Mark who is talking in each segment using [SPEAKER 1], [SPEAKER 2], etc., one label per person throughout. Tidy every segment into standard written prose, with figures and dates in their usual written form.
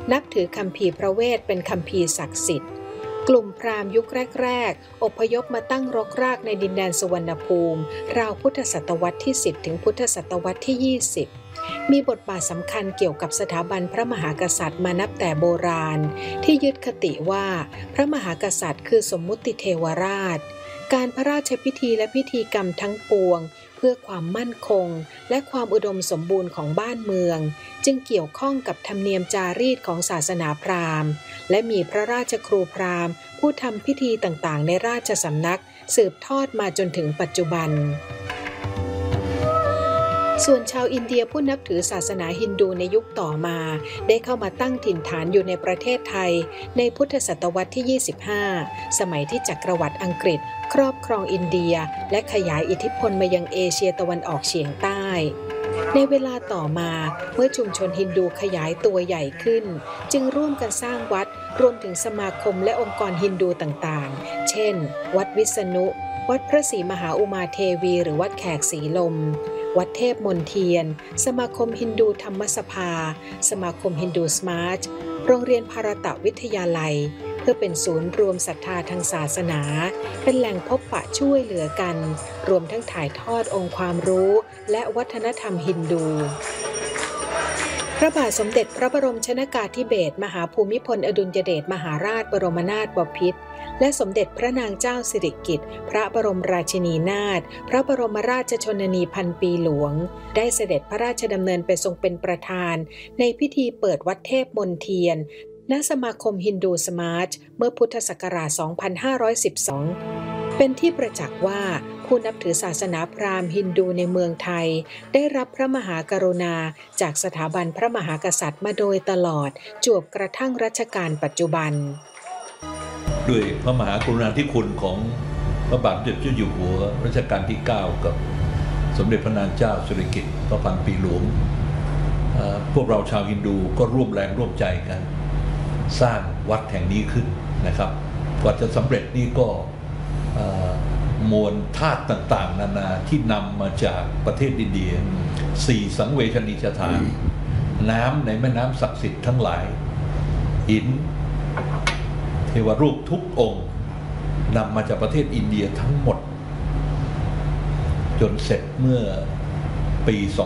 [SPEAKER 1] นับถือคัมภีร์พระเวทเป็นคัมภีร์ศักดิ์สิทธิ์กลุ่มพราหมณ์ยุคแรกๆอพยพมาตั้งรกรากในดินแดนสุวรรณภูมิราวพุทธศตวรรษที่10ถึงพุทธศตวรรษที่20มีบทบาทสำคัญเกี่ยวกับสถาบันพระมหากษัตริย์มานับแต่โบราณที่ยึดคติว่าพระมหากษัตริย์คือสมมุติเทวราชการพระราชพิธีและพิธีกรรมทั้งปวงเพื่อความมั่นคงและความอุดมสมบูรณ์ของบ้านเมืองจึงเกี่ยวข้องกับธรรมเนียมจารีตของศาสนาพราหมณ์และมีพระราชครูพราหมณ์ผู้ทำพิธีต่างๆในราชสำนักสืบทอดมาจนถึงปัจจุบันส่วนชาวอินเดียผู้นับถือศาสนาฮินดูในยุคต่อมาได้เข้ามาตั้งถิ่นฐานอยู่ในประเทศไทยในพุทธศตวรรษที่25สมัยที่จักรวรรดิอังกฤษครอบครองอินเดียและขยายอิทธิพลมายังเอเชียตะวันออกเฉียงใต้ในเวลาต่อมาเมื่อชุมชนฮินดูขยายตัวใหญ่ขึ้นจึงร่วมกันสร้างวัดรวมถึงสมาคมและองค์กรฮินดูต่างๆเช่นวัดวิษณุวัดพระศรีมหาอุมาเทวีหรือวัดแขกศรีลมวัดเทพมนเทียนสมาคมฮินดูธรรมสภาสมาคมฮินดูสมาร์ทโรงเรียนภารตะวิทยาลัยเพื่อเป็นศูนย์รวมศรัทธาทางศาสนาเป็นแหล่งพบปะช่วยเหลือกันรวมทั้งถ่ายทอดองค์ความรู้และวัฒนธรรมฮินดูพระบาทสมเด็จพระบรมชนกาธิเบศรมหาภูมิพลอดุลยเดชมหาราชบรมนาถบพิตรและสมเด็จพระนางเจ้าสิริกิติ์พระบรมราชินีนาถพระบรมราชชนนีพันปีหลวงได้เสด็จพระราชดำเนินไปทรงเป็นประธานในพิธีเปิดวัดเทพมนเทียนณสมาคมฮินดูสมาร์ทเมื่อพุทธศักราช 2512 เป็นที่ประจักษ์ว่าผู้นับถือศาสนาพราหมณ์ฮินดูในเมืองไทยได้รับพระมหากรุณาจากสถาบันพระมหากษัตริย์มาโดยตลอดจวบกระทั่งรัชกาลปัจจุบัน
[SPEAKER 2] ด้วยพระมหากรุณาธิคุณของพระบาทสมเด็จเจ้าอยู่หัวรัชกาลที่ 9 กับสมเด็จพระนางเจ้าสิริกิติ์พระพันปีหลวงพวกเราชาวฮินดูก็ร่วมแรงร่วมใจกันสร้างวัดแห่งนี้ขึ้นนะครับกว่าจะสำเร็จนี่ก็มวลธาตุต่างๆนานาที่นำมาจากประเทศอินเดีย4สังเวชนียสถานน้ำในแม่น้ำศักดิ์สิทธิ์ทั้งหลายหินเทวรูปทุกองค์นำมาจากประเทศอินเดียทั้งหมดจนเสร็จเมื่อปี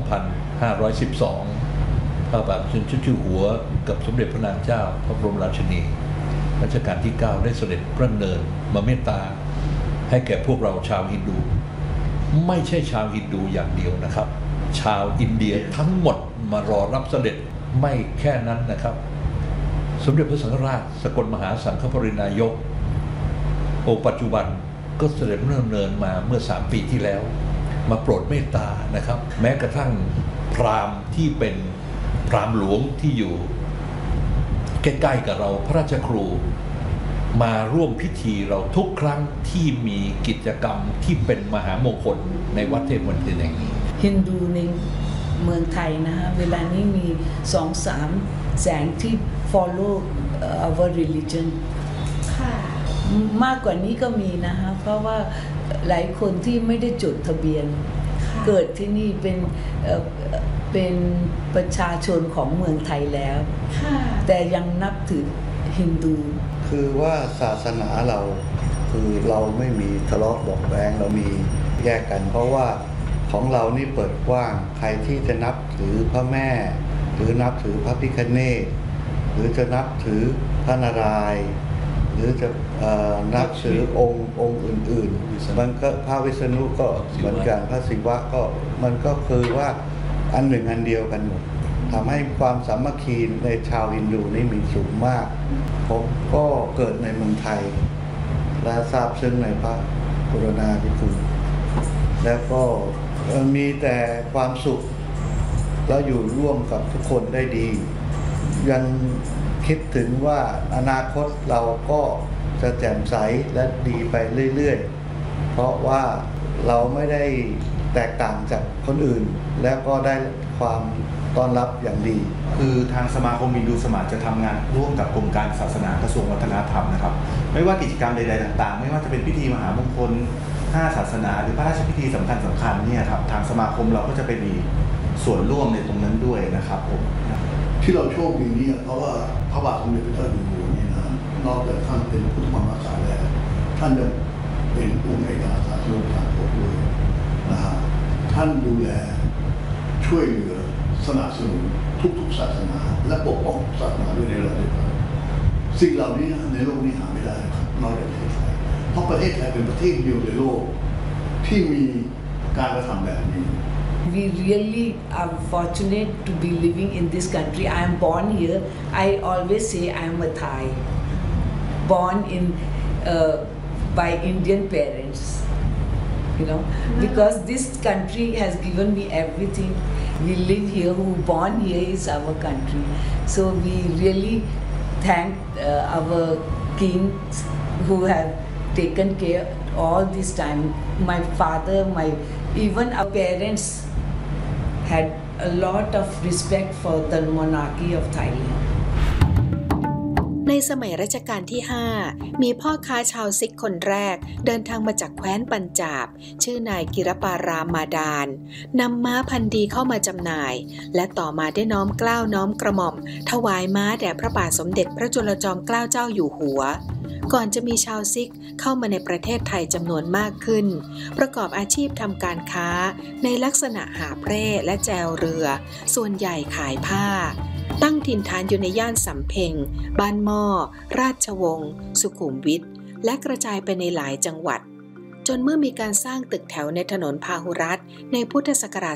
[SPEAKER 2] 2512 พระบาทสมเด็จเจ้าอยู่หัวกับสมเด็จพระนางเจ้าพระบรมราชินีรัชกาลที่ 9 ได้เสด็จพระดำเนินมาเมตตาให้แก่พวกเราชาวฮินดูไม่ใช่ชาวฮินดูอย่างเดียวนะครับชาวอินเดียทั้งหมดมารอรับเสด็จไม่แค่นั้นนะครับสมเด็จพระสังฆราชสกลมหาสังฆปรินายกองค์ปัจจุบันก็เสด็จพระดำเนินมาเมื่อ3 ปีที่แล้วมาโปรดเมตตานะครับแม้กระทั่งพราหมณ์ที่เป็นพราหมณ์หลวงที่อยู่ใกล้ๆกับเราพระราชครูมาร่วมพิธีเราทุกครั้งที่มีกิจกรรมที่เป็นมหามงคลในวัดเทพมนเทียนแห่งนี้
[SPEAKER 3] ฮินดูในเมืองไทยนะฮะเวลานี้มี 2-3 แสนที่ follow our religion มากกว่านี้ก็มีนะฮะเพราะว่าหลายคนที่ไม่ได้จดทะเบียนเกิดที่นี่เป็นประชาชนของเมืองไทยแล้วแต่ยังนับถือฮินดู
[SPEAKER 4] คือว่าศาสนาเราคือเราไม่มีทะเลาะเบาะแว้งเรามีแยกกันเพราะว่าของเรานี่เปิดกว้างใครที่จะนับถือพระแม่หรือนับถือพระพิฆเนศหรือจะนับถือพระนารายณ์หรือจะนับถือองค์อื่นๆมันก็พระวิษณุก็เหมือนกันพระศิวะก็มันก็คือว่าอันหนึ่งอันเดียวกันหมดทำให้ความสามัคคีในชาวฮินดูนี่มีสูงมากผมก็เกิดในเมืองไทยและทราบซึ้งในพระกรุณาธิคุณแล้วก็มีแต่ความสุขแล้วอยู่ร่วมกับทุกคนได้ดียังคิดถึงว่าอนาคตเราก็จะแจ่มใสและดีไปเรื่อยๆเพราะว่าเราไม่ได้แตกต่างจากคนอื่นแล้วก็ได้ความต้อนรับอย่างดี
[SPEAKER 5] คือทางสมาคมฮินดูสมาร์ทจะทำงานร่วมกับกรมการศาสนากระทรวงวัฒนธรรมนะครับไม่ว่ากิจกรรมใดๆต่างๆไม่ว่าจะเป็นพิธีมหามงคล5 ศาสนาหรือพระราชพิธีสำคัญเนี่ยครับทางสมาคมเราก็จะไปมีส่วนร่วมในตรงนั้นด้วยนะครับผม
[SPEAKER 6] ที่เราโชคดีเนี่ยเพราะว่าพระระบาทสมเด็จพระเจ้าอยู่หัวนี่นะนอกจากท่านเป็นพุทธมามากาแล้วท่านยังเป็นองค์เอกอัครราชทูตต่างประเทศด้วยนะฮะท่านดูแลช่วยเหลือสนับสนุนทุกๆศาสนาและปกป้องศาสนาด้วยในระดับเดียวกันสิ่งเหล่านี้ในโลกนี้หาไม่ได้ครับนอกจากประเทศไทยเพราะประเทศไทยเป็นประเทศเดียวในโลกที่มีการกระทำแบบนี้
[SPEAKER 3] We really are fortunate to be living in this country. I am born here. I always say I am a Thai, born in by Indian parents. You know, because this country has given me everything. We live here. Who born here is our country. So we really thank our kings who have taken care all this time. My father, even our parents had a lot of respect for the monarchy of Thailand.
[SPEAKER 1] ในสมัยรัชกาลที่ 5 มีพ่อค้าชาวซิกคนแรกเดินทางมาจากแคว้นปัญจาบชื่อนายกิรปารามมาดานนำม้าพันธุ์ดีเข้ามาจำหน่ายและต่อมาได้น้อมเกล้าน้อมกระหม่อมถวายม้าแด่พระบาทสมเด็จพระจุลจอมเกล้าเจ้าอยู่หัวก่อนจะมีชาวซิกเข้ามาในประเทศไทยจำนวนมากขึ้นประกอบอาชีพทำการค้าในลักษณะหาบเร่และแจวเรือส่วนใหญ่ขายผ้าตั้งถิ่นฐานอยู่ในย่านสำเพ็งบ้านหม้อราชวงศ์สุขุมวิทและกระจายไปในหลายจังหวัดจนเมื่อมีการสร้างตึกแถวในถนนพาหุรัตน์ในพุทธศักราช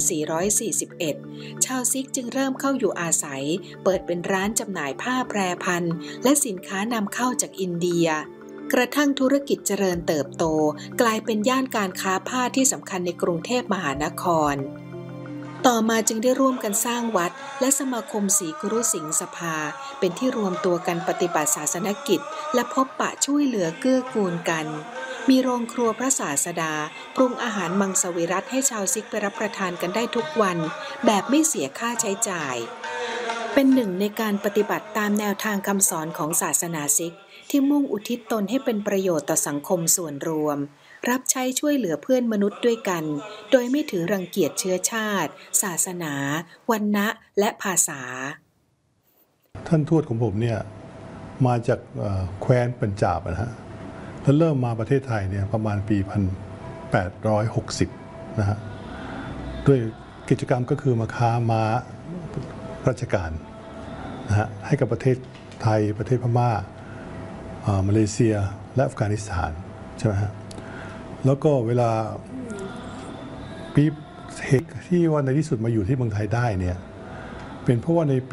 [SPEAKER 1] 2441 ชาวซิกจึงเริ่มเข้าอยู่อาศัยเปิดเป็นร้านจำหน่ายผ้าแพรพันและสินค้านำเข้าจากอินเดียกระทั่งธุรกิจเจริญเติบโตกลายเป็นย่านการค้าผ้าที่สำคัญในกรุงเทพมหานครต่อมาจึงได้ร่วมกันสร้างวัดและสมาคมศรีกุรุสิงห์สภาเป็นที่รวมตัวกันปฏิบัติศาสนกิจและพบปะช่วยเหลือเกื้อกูลกันมีโรงครัวพระศาสดาปรุงอาหารมังสวิรัติให้ชาวซิกไปรับประทานกันได้ทุกวันแบบไม่เสียค่าใช้จ่ายเป็นหนึ่งในการปฏิบัติตามแนวทางคำสอนของศาสนาซิกที่มุ่งอุทิศตนให้เป็นประโยชน์ต่อสังคมส่วนรวมรับใช้ช่วยเหลือเพื่อนมนุษย์ด้วยกันโดยไม่ถือรังเกียจเชื้อชาติศาสนาวรรณะและภาษา
[SPEAKER 6] ท่านทวดของผมเนี่ยมาจากแคว้นปัญจาบนะฮะแล้วเริ่มมาประเทศไทยเนี่ยประมาณปี 1860 นะฮะด้วยกิจกรรมก็คือมาค้าม้าราชการนะฮะให้กับประเทศไทยประเทศพม่ามาเลเซียและอัฟกานิสถานใช่ไหมฮะแล้วก็เวลาปีเหตุที่ว่าในที่สุดมาอยู่ที่เมืองไทยได้เนี่ยเป็นเพราะว่าในปี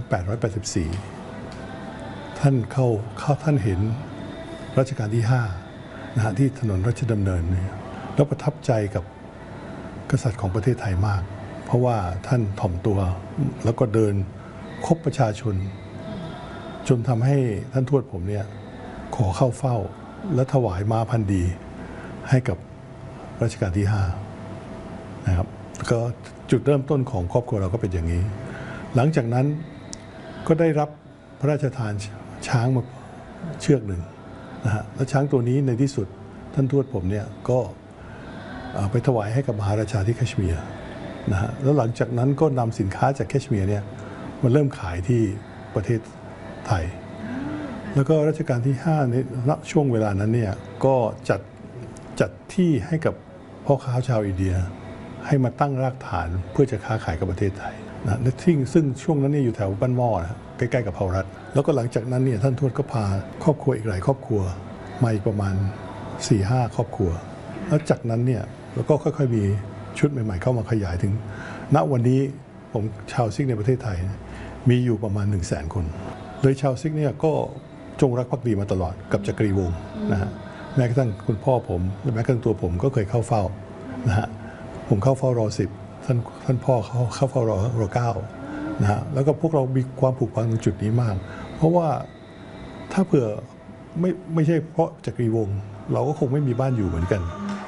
[SPEAKER 6] 1884 ท่านเห็นรัชกาลที่ 5 นะฮะที่ถนนราชดำเนินเนี่ยแล้วประทับใจกับกษัตริย์ของประเทศไทยมากเพราะว่าท่านถ่อมตัวแล้วก็เดินคบประชาชนจนทำให้ท่านทวดผมเนี่ยขอเข้าเฝ้าและถวายม้าพันธุ์ดีให้กับรัชกาลที่ 5 นะครับก็จุดเริ่มต้นของครอบครัวเราก็เป็นอย่างนี้หลังจากนั้นก็ได้รับพระราชทานช้างมาเชือกหนึ่งนะฮะและช้างตัวนี้ในที่สุดท่านทวดผมเนี่ยก็ไปถวายให้กับมหาราชาที่แคชเมียร์นะฮะแล้วหลังจากนั้นก็นำสินค้าจากแคชเมียร์เนี่ยมาเริ่มขายที่ประเทศไทยแล้วก็รัชกาลที่ 5 ในช่วงเวลานั้นเนี่ยก็จัดที่ให้กับพ่อค้าชาวอินเดียให้มาตั้งรากฐานเพื่อจะค้าขายกับประเทศไทยนะซึ่งช่วงนั้นเนี่ยอยู่แถวบ้านหม้อนะใกล้ๆกับเผารัฐแล้วก็หลังจากนั้นเนี่ยท่านทวดก็พาครอบครัวอีกหลายครอบครัวมาอีกประมาณ 4-5 ครอบครัวแล้วจากนั้นเนี่ยแล้วก็ค่อยๆมีชุดใหม่ๆเข้ามาขยายถึงณวันนี้ผมชาวซิกในประเทศไทยมีอยู่ประมาณ 100,000 คนเลยชาวซิกเนี่ยก็จงรักภักดีมาตลอดกับจักรีวงศ์นะฮะแม้กระทั่งคุณพ่อผมและแม้กระทั่งตัวผมก็เคยเข้าเฝ้านะฮะผมเข้าเฝ้ารอ10ท่านพ่อเขาเข้าเฝ้ารอ9นะฮะแล้วก็พวกเรามีความผูกพันตรงจุดนี้มากเพราะว่าถ้าเผื่อไม่ใช่เพราะจักรีวงศ์เราก็คงไม่มีบ้านอยู่เหมือนกัน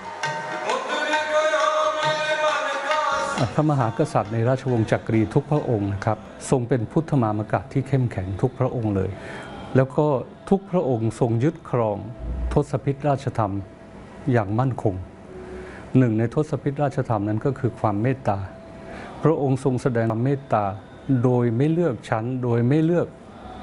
[SPEAKER 7] พระมหากษัตริย์ในราชวงศ์จักรีทุกพระองค์นะครับทรงเป็นพุทธมามกะที่เข้มแข็งทุกพระองค์เลยแล้วก็ทุกพระองค์ทรงยึดครองทศพิธราชธรรมอย่างมั่นคงหนึ่งในทศพิธราชธรรมนั้นก็คือความเมตตาพระองค์ทรงแสดงความเมตตาโดยไม่เลือกชั้นโดยไม่เลือก